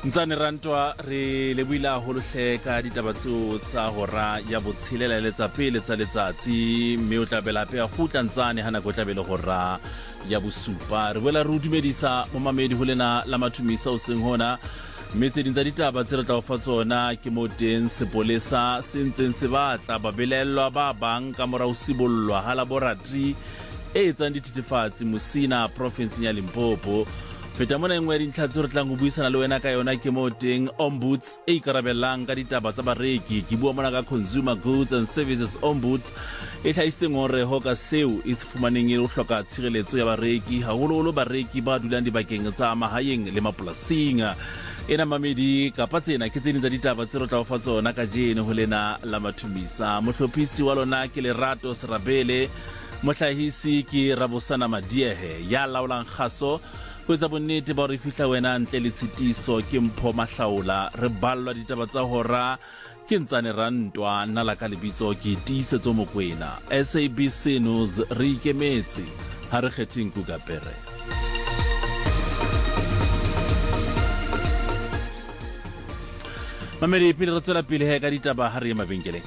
Ntsane rantwa re lebuila holohle ka ditaba tseo tsa hora ya botshelela le tsa pele tsa letsatsi mme o tlabela pe a gutla ntsane hana go tlabele hora ya bosupa re boela re dumedisa mo mamedi ho lena la mathumisa o seng hona mme tse ding tsa ditaba tse re tla o fa tsona ke mo teng sepolesa se ntseng se batla babelellwa ba bang ka mora o sibollwa ha laboratory e etsang dithethefatsi Musina province ya Limpopo. Feta mona engwe dintlha tse re tlang go buisana le wena ka yona ke mo teng ombuds e ikarabellang ka ditaba tsa bareki ke bua mona ka Consumer Goods and Services Ombuds e tlhaisitse ngoreho ka seo e se fumaneng e hloka tshireletso ya bareki haholoholo bareki ba dulang dibakeng tsa mahaeng le mapolasing. Ena mamedi kapa tsena ke tse ding tsa ditaba tse re tla o fa tsona ka jene ho lena la mathumisa. Mohlophisi wa lona ke Lerato Serabele, mohlahisi ke Rabosana Madiehe ya laolang kgaso go etsa bonnete ba re fihla wena ntle le tshitiso ke Mpho Mahlaola re ballwa ditaba tsa hora ke Ntsane Rantwa nna la ka lebitso ke Tiisetso Mokoena. SABC News re ikemetse ha re kgetheng Kugapere. Mamedi pele re tswela pele he ka ditaba ha re ye mabenkeleng.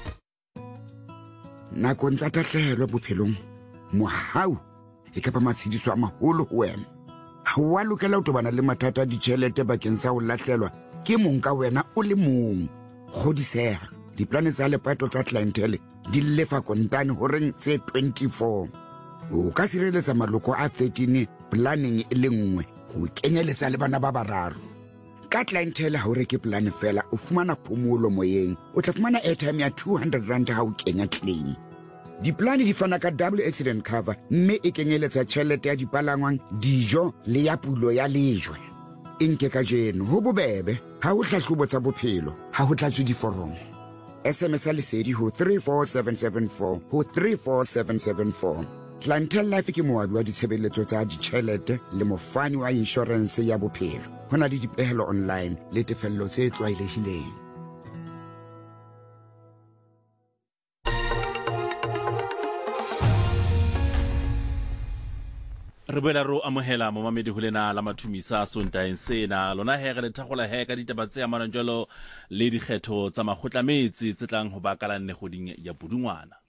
Nakong tsa tahlehelo bophelong mohau e ka ba matshediso a maholo ho wena. Ha wa lokela ho tobana le mathata a ditjhelete bakeng sa ho lahlelwa ke mong ka wena o le mong. Kgodiseha diplane tsa lepato tsa clientele di lefa kontane horeng tse 24. O ka sireletsa maloko a 13 planning e le nngwe ho kenyeletsa le bana ba bararo. Ka clientele ha o reke plane fela o fumana phomolo moyeng o tla fumana airtime ya 200 rand ha o kenya claim. Diplane di fana ka double accident cover mme e kenyeletsa tjhelete ya dipalangwang dijo le ya pulo ya lejwe. Inke ka jeno ho bobebe ha o hlahlobo tsa bophelo ha ho tlatswe diforomo. SMS lesedi ho 34774 ho 34774. Clientele Life ke moabi wa ditshebeletso tsa ditjhelete le mofani wa insurance ya bophelo. Hona le dipehelo online le tefello tse tlwaelehileng. Re boela ro amohela mo mamedi ho lena la mathumisa Sontaeng sena lona he re le thagola he ka ditaba tse amanang jalo le dikgetho tsa makgotlametsi tse tlang ho ba ka la 4 goding ya Pudungwana.